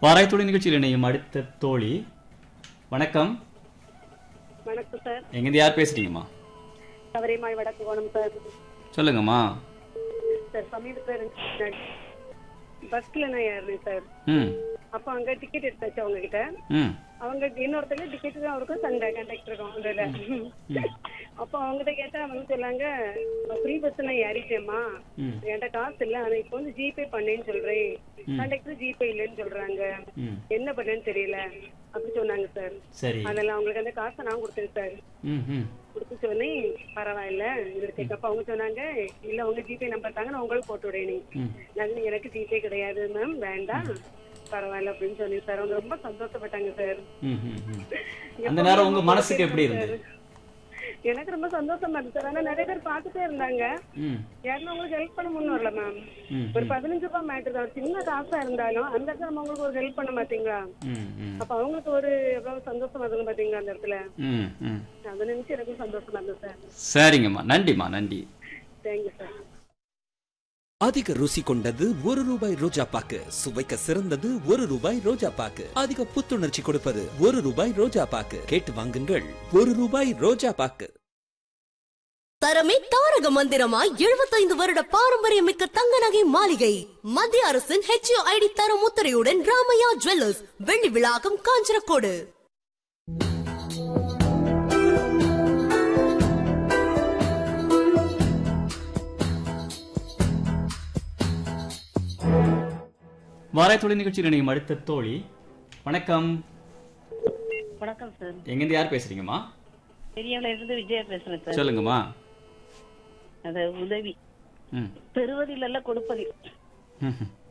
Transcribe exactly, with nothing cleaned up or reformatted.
வாராய்த்துறை நிகழ்ச்சியில் இணையும் அடுத்த தோழி. வணக்கம். வணக்கம் சார். எங்கிருந்து யார் பேசுறீங்கம்மா? கவரிமாய் வடக்கு கோணம் சார். சொல்லுங்கம்மா. சார் சமீபத்தில் பஸ்ல நான் ஏறினேன் சார். ம் அப்போ அங்க டிக்கெட் எடுத்தாச்சு அவங்க கிட்ட. ம் அவங்க இன்னொருத்தங்க டிக்கெட் தான் அவருக்கும் சண்டை கண்டக்டருக்கும் அதுல. அப்போ அவங்ககிட்ட கேட்டா அவங்க சொல்லாங்க, ஃப்ரீ பஸ் நான் ஏறிட்டேம்மா, ம் என்கிட்ட காசு இல்ல, ஆனா இப்போ வந்து ஜிபே பண்ணேன்னு சொல்றேன், கண்டக்டர் ஜிபே இல்லைன்னு சொல்றாங்க, ம் என்ன பண்ணேன்னு தெரியல அப்படி சொன்னாங்க சார். சரி. அதெல்லாம் அவங்களுக்கு அந்த காசை நான் கொடுத்தேன் சார். ம் ம் கொடுத்து சொன்னேன் பரவாயில்ல இருக்கு. அப்ப அவங்க சொன்னாங்க, இல்ல உங்க ஜிபே நம்பர் தாங்க, நான் உங்களுக்கு போட்டு விடேன். ம் நாங்க எனக்கு ஜிபே கிடையாது மேம், வேண்டாம் பரவாயில்ல அப்படின்னு சொன்னேன் சார். அவங்க ரொம்ப சந்தோஷப்பட்டாங்க சார். ம் ம் ம். அந்த நேரம் உங்க மனசுக்கு எப்படி இருந்தது? எனக்கு ரொம்ப சந்தோஷமா இருந்துச்சு சார். ஆனா நிறைய பேர் பார்த்துட்டே இருந்தாங்க. ம் யாருன்னா உங்களுக்கு ஹெல்ப் பண்ண முன்னு வரல மேம். ம் ஒரு பதினஞ்சு ரூபாய் மேட்டர் தான், ஒரு சின்ன காசா இருந்தாலும் அந்த இடத்துல நம்ம உங்களுக்கு ஒரு ஹெல்ப் பண்ண மாட்டீங்களா? ம் ம் அப்ப அவங்களுக்கு ஒரு எவ்வளவு சந்தோஷமா இருக்கும் பாத்தீங்களா அந்த இடத்துல. ம் ம். அதை நினைச்சு எனக்கும் சந்தோஷமா இருந்தது சார். சரிங்கம்மா, நன்றிம்மா, நன்றி. Thank you sir. அதிக ருசி கொண்டது ஒரு ரூபாய் ரோஜா பாக்கு, சுவைக்க சிறந்தது ஒரு ரூபாய் ரோஜா பாக்கு, அதிக புத்துணர்ச்சி கொடுப்பது ஒரு ரூபாய் ரோஜா பாக்கு. கேட்டு வாங்குங்கள், ஒரு ரூபாய் ரோஜா பாக்கு. தரமே தாரக மந்திரமாய் எழுபத்தைந்து வருட பாரம்பரியமிக்க தங்க நகை மாளிகை, மத்திய அரசின் ஹெச்ஓஐடி தர முத்திரையுடன் ராமையா ஜுவல்லர்ஸ், வெள்ளி விழாக்கம், காஞ்சனக்கோடு. வாராய்த்துறை நிகழ்ச்சியில் இணையும் அடுத்த தோழி. வணக்கம். வணக்கம் சார். எங்கிருந்து யார் பேசுறீங்கம்மா? பெரியவள இருந்து விஜயா பேசுறேன் சார். சொல்லுங்கம்மா. அது உதவி ம் பெறுவதில் அல்ல கொடுப்பதில். ம்